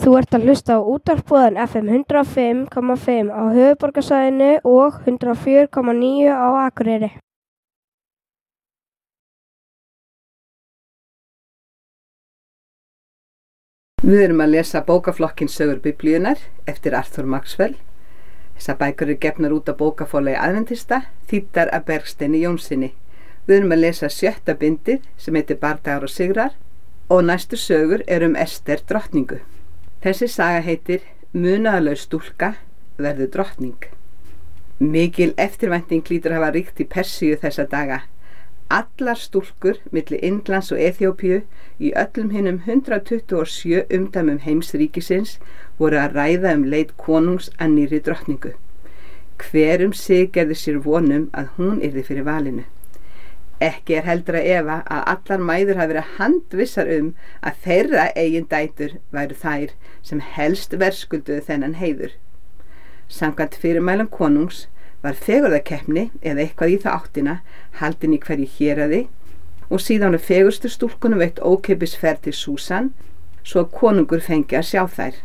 Þú ert að hlusta á útvarpsboðan FM 105,5 á höfuðborgarsvæðinu og 104,9 á Akureyri. Við erum að lesa bókaflokkinn Sögur Biblíunnar eftir Arthur Maxwell. Þessar bækur eru gefnar út af bókaforlagi Aðventista, þýddar af Bergsteini Jónssyni. Við erum að lesa 7. bindið sem heitir Bardagar og sigrar og næstu sögur eru Ester drottningu. Þessi saga heitir Munaðarlaus stúlka verður drottning. Mikil eftirvænting hlýtur að hafa ríkt í Persíu þessa daga. Allar stúlkur milli Indlands og Eþíópíu í öllum hinum 127 umdæmum heimsríkisins voru að ræða leit konungs að nýrri drottningu. Hver sig gerði sér vonum að hún yrði fyrir valinu. Ekki heldur að efa að allar mæður hafi verið handvissar að þeirra eigin dætur væru þær sem helst verðskulduðu þennan heiður. Samkvæmt fyrirmælum konungs var fegurðarkeppni eða eitthvað í það áttina haldin í hverju héraði og síðan fegurstu stúlkunum veitt ókeypis ferð til Súsan svo að konungur fengi að sjá þær.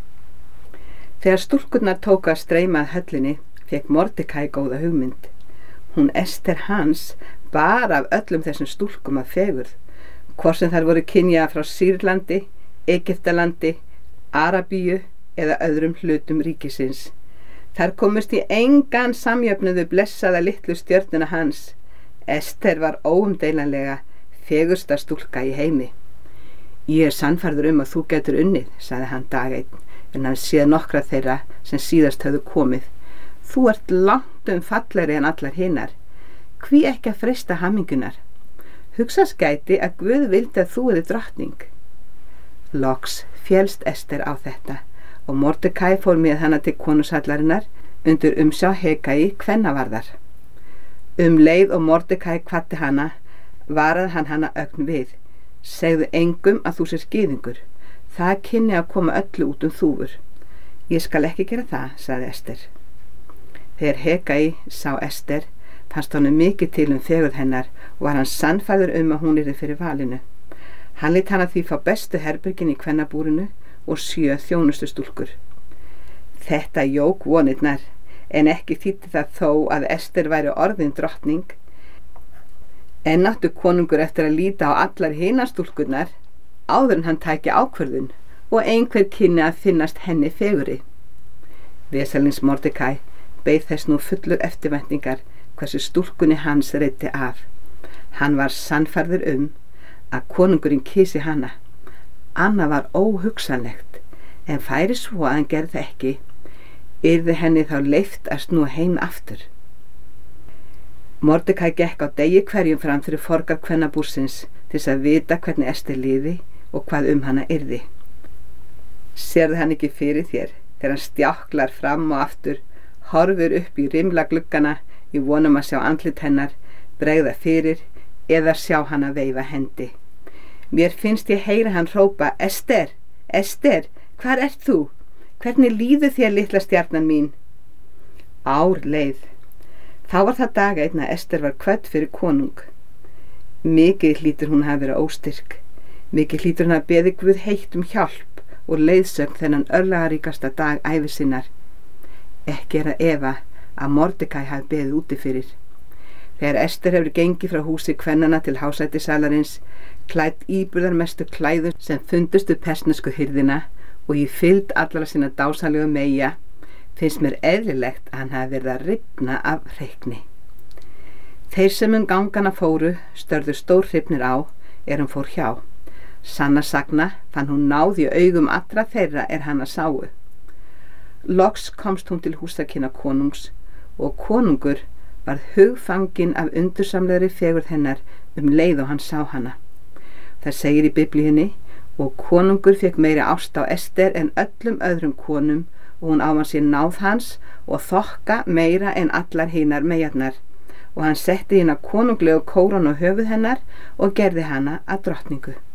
Þegar stúlkurnar tóku að streyma að höllinni fékk Mordecai góða hugmynd. Hún Ester hans bar af öllum þessum stúlkum að fegurð, hvort sem þær voru kynjaðar frá Sýrlandi, Egyptalandi, Arabíu eða öðrum hlutum ríkisins. Þar komust í engan samjöfnuðu blessaða litlu stjörnuna hans. Ester var óumdeilanlega fegursta stúlka í heimi. Ég sannfærður að þú getur unnið, sagði hann dag einn, en hann séð nokkra þeirra sem síðast höfðu komið. Þú ert langt fallegri en allar hinar. Hví ekki að freista hammingunar? Hugsast gæti að Guð vildi að þú yrðir drottning. Loks féllst Ester á þetta og Mordecai fór með hana til konungshallarinnar undir umsjá Hegai kvennavarðar. Leið og Mordecai kvaddi hana, varaði hann hana ögn við. Segðu engum að þú sért gyðingur. Það kynni að koma öllu út þúfur. Ég skal ekki gera það, sagði Ester. Þegar Hegai sá Ester, fannst honum mikið til fegurð hennar og var hann sannfærður að hún yrði fyrir valinu. Hann lét hana því fá bestu herbergin í kvennabúrinu og 7 þjónustu stúlkur. Þetta jók vonirnar, en ekki þýddi það þó að Ester væri orðin drottning. En áttu konungur eftir að líta á allar hinar stúlkurnar áður en hann tæki ákvörðun og einhver kynni að finnast henni fegurri. Vesalings Mordecai beið þess nú fullur eftirvæntingar hversu stúlkunni hans reiddi af. Hann var sannfærður að konungurinn kysi hana. Annað var óhugsanlegt, en færi svo að hann gerði ekki, yrði henni þá leyft að snúa heim aftur. Mordecai gekk á degi hverjum fram fyrir forgar kvennabúrsins til að vita hvernig Ester liði og hvað hana yrði. Sérðu hann ekki fyrir þér þegar hann stjáklar fram og aftur, horfir upp í rimla gluggana í vonum að sjá andlit hennar, bregða fyrir eða sjá hana veifa hendi. Mér finnst ég heyra hann hrópa, Ester, Ester, hvar ert þú? Hvernig líður þér litla stjarnan mín? Ár leið. Þá var það dag einn að Ester var kvödd fyrir konung. Mikið hlýtur hún hafa verið óstyrk. Mikið hlýtur hún hafa beðið Guð heitt hjálp og leiðsögn þennan örlagaríkasta dag ævi sinnar. Ekki að efa að Mordecai hafi beðið úti fyrir. Þegar Ester hefur gengið frá húsi kvennana til hásætisalarins, klædd íburðarmestu klæður sem fundust persnesku hirðina og í fylgd allra sinna dásalegu meyja, finnst mér eðlilegt að hann hafi verið að rifna af hreykni. Þeir sem gangana fóru störðu stórhrifnir á hún fór hjá. Sanna sagna fann hún náð í augum allra þeirra hana sáu. Loks komst hún til húsakynna konungs og konungur varð hugfanginn af undursamlegri fegurð hennar leið og hann sá hana. Það segir í Biblíunni, og konungur fékk meiri ást á Ester en öllum öðrum konum og hún ávann sér náð hans og þokka meira en allar hinar meyjarnar og hann setti hina konunglegu kórónu á höfuð hennar og gerði hana að drottningu.